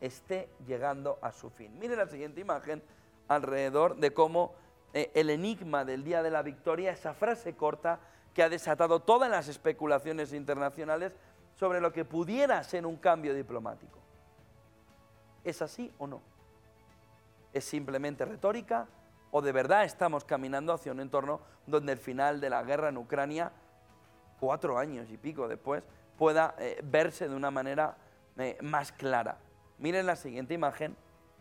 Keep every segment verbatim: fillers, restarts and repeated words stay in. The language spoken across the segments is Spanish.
esté llegando a su fin. Mire la siguiente imagen alrededor de cómo eh, el enigma del día de la victoria, esa frase corta que ha desatado todas las especulaciones internacionales sobre lo que pudiera ser un cambio diplomático. ¿Es así o no? ¿Es simplemente retórica o de verdad estamos caminando hacia un entorno donde el final de la guerra en Ucrania, cuatro años y pico después, pueda eh, verse de una manera eh, más clara? Miren la siguiente imagen,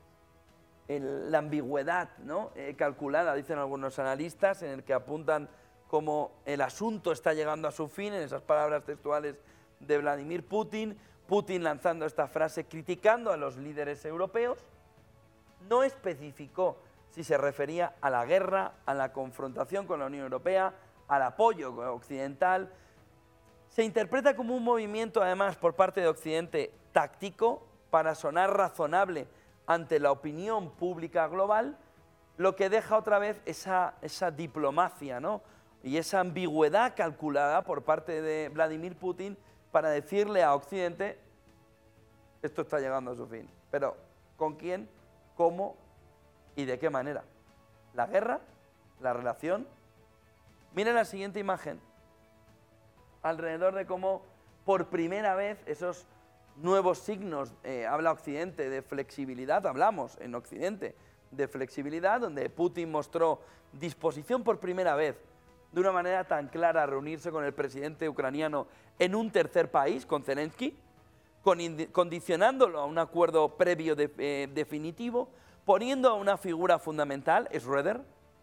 el, la ambigüedad, ¿no? eh, calculada, dicen algunos analistas, en el que apuntan cómo el asunto está llegando a su fin, en esas palabras textuales de Vladimir Putin, Putin lanzando esta frase criticando a los líderes europeos. No especificó si se refería a la guerra, a la confrontación con la Unión Europea, al apoyo occidental. Se interpreta como un movimiento, además, por parte de Occidente táctico, para sonar razonable ante la opinión pública global, lo que deja otra vez esa, esa diplomacia, ¿no? Y esa ambigüedad calculada por parte de Vladimir Putin para decirle a Occidente, esto está llegando a su fin. Pero, ¿con quién? ¿Cómo? ¿Y de qué manera? ¿La guerra? ¿La relación? Miren la siguiente imagen, alrededor de cómo por primera vez esos nuevos signos, eh, habla Occidente de flexibilidad, hablamos en Occidente de flexibilidad, donde Putin mostró disposición por primera vez de una manera tan clara a reunirse con el presidente ucraniano en un tercer país, con Zelensky, con condicionándolo a un acuerdo previo de, eh, definitivo, poniendo a una figura fundamental, Schröder,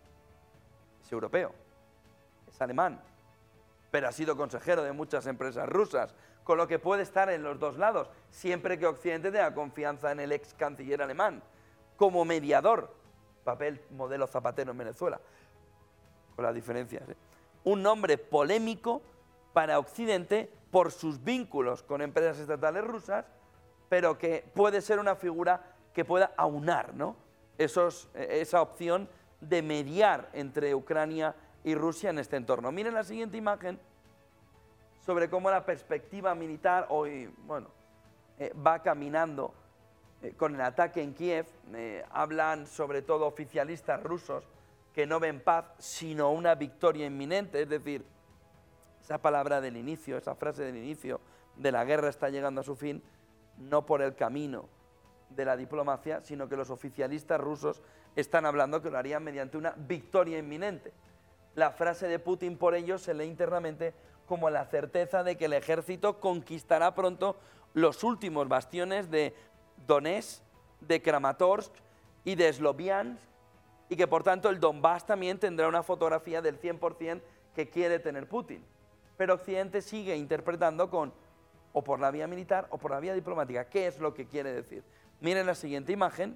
es europeo, es alemán, pero ha sido consejero de muchas empresas rusas, con lo que puede estar en los dos lados, siempre que Occidente tenga confianza en el ex canciller alemán, como mediador, papel modelo Zapatero en Venezuela, con las diferencias, ¿eh? Un nombre polémico para Occidente por sus vínculos con empresas estatales rusas, pero que puede ser una figura que pueda aunar, ¿no? Esos, esa opción de mediar entre Ucrania y Rusia en este entorno. Miren la siguiente imagen sobre cómo la perspectiva militar hoy, bueno, eh, va caminando eh, con el ataque en Kiev. Eh, hablan sobre todo oficialistas rusos que no ven paz, sino una victoria inminente, es decir, esa palabra del inicio, esa frase del inicio de la guerra está llegando a su fin, no por el camino de la diplomacia, sino que los oficialistas rusos están hablando que lo harían mediante una victoria inminente. La frase de Putin por ello se lee internamente como la certeza de que el ejército conquistará pronto los últimos bastiones de Donetsk, de Kramatorsk y de Sloviansk, y que por tanto el Donbass también tendrá una fotografía del cien por cien que quiere tener Putin. Pero Occidente sigue interpretando con o por la vía militar o por la vía diplomática. ¿Qué es lo que quiere decir? Miren la siguiente imagen,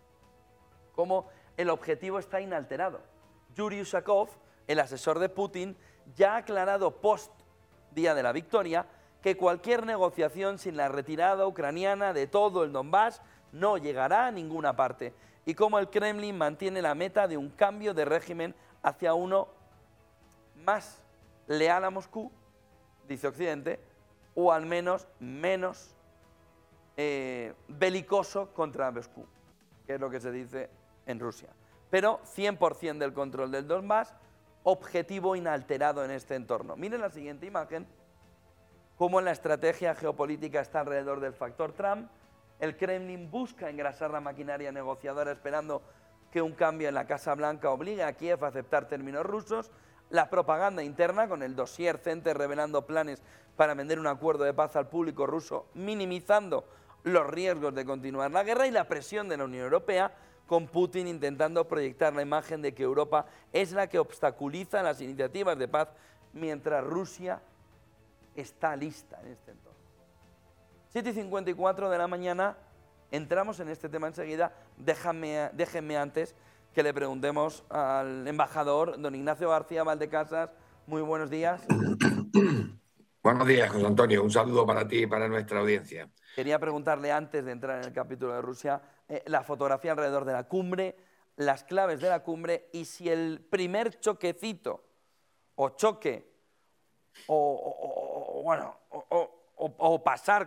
cómo el objetivo está inalterado. Yuri Ushakov, el asesor de Putin, ya ha aclarado post día de la victoria que cualquier negociación sin la retirada ucraniana de todo el Donbass no llegará a ninguna parte, y cómo el Kremlin mantiene la meta de un cambio de régimen hacia uno más leal a Moscú, dice Occidente, o al menos menos eh, belicoso contra Moscú, que es lo que se dice en Rusia. Pero cien por cien del control del Donbass, objetivo inalterado en este entorno. Miren la siguiente imagen, cómo la estrategia geopolítica está alrededor del factor Trump. El Kremlin busca engrasar la maquinaria negociadora esperando que un cambio en la Casa Blanca obligue a Kiev a aceptar términos rusos. La propaganda interna, con el dossier Center revelando planes para vender un acuerdo de paz al público ruso, minimizando los riesgos de continuar la guerra, y la presión de la Unión Europea, con Putin intentando proyectar la imagen de que Europa es la que obstaculiza las iniciativas de paz, mientras Rusia está lista en este entorno. siete y cincuenta y cuatro de la mañana, entramos en este tema enseguida. Déjame, déjenme antes que le preguntemos al embajador, don Ignacio García Valdecasas. Muy buenos días. Buenos días, José Antonio. Un saludo para ti y para nuestra audiencia. Quería preguntarle, antes de entrar en el capítulo de Rusia, eh, la fotografía alrededor de la cumbre, las claves de la cumbre, y si el primer choquecito o choque o, o, o bueno, o, o, o pasar